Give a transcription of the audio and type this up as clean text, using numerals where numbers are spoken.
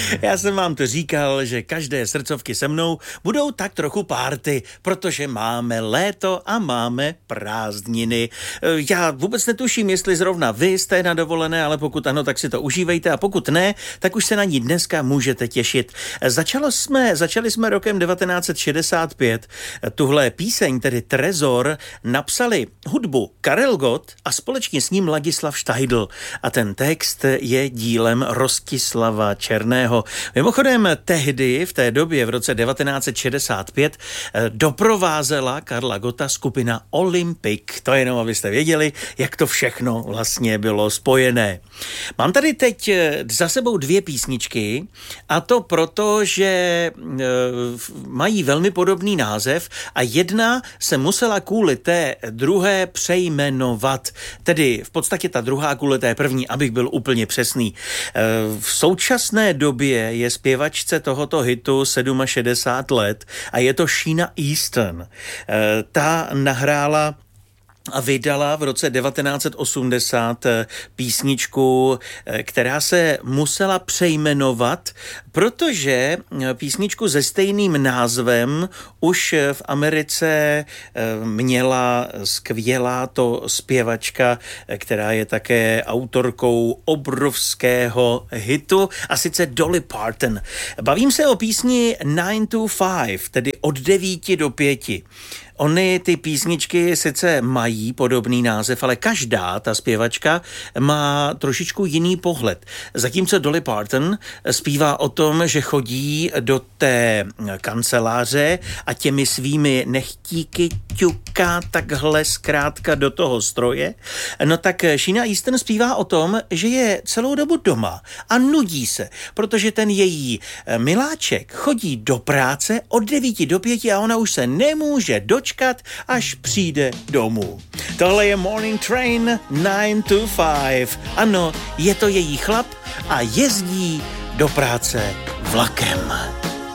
Já jsem vám to říkal, že každé srdcovky se mnou budou tak trochu párty, protože máme léto a máme prázdniny. Já vůbec netuším, jestli zrovna vy jste na dovolené, ale pokud ano, tak si to užívejte a pokud ne, tak už se na ní dneska můžete těšit. Začali jsme rokem 1965. Tuhle píseň, tedy Trezor, napsali hudbu Karel Gott a společně s ním Ladislav Štajdl. A ten text je dílem Rostislava Černého. Mimochodem tehdy, v té době, v roce 1965, doprovázela Karla Gotta skupina Olympic. To jenom, abyste věděli, jak to všechno vlastně bylo spojené. Mám tady teď za sebou dvě písničky a to proto, že mají velmi podobný název a jedna se musela kvůli té druhé přejmenovat. Tedy v podstatě ta druhá kvůli té první, abych byl úplně přesný. V současné době je zpěvačce tohoto hitu 67 let a je to Sheena Easton. Ta nahrála a vydala v roce 1980 písničku, která se musela přejmenovat, protože písničku se stejným názvem už v Americe měla skvělá to zpěvačka, která je také autorkou obrovského hitu, a sice Dolly Parton. Bavím se o písni 9 to 5, tedy od 9 do 5. Ony ty písničky sice mají podobný název, ale každá ta zpěvačka má trošičku jiný pohled. Zatímco Dolly Parton zpívá o tom, že chodí do té kanceláře a těmi svými nechtíky ťuká takhle zkrátka do toho stroje, no tak Sheena Easton zpívá o tom, že je celou dobu doma a nudí se, protože ten její miláček chodí do práce od 9 do 5 a ona už se nemůže dočkat, až přijde domů. Tohle je Morning Train 9 to 5. Ano, je to její chlap a jezdí do práce vlakem.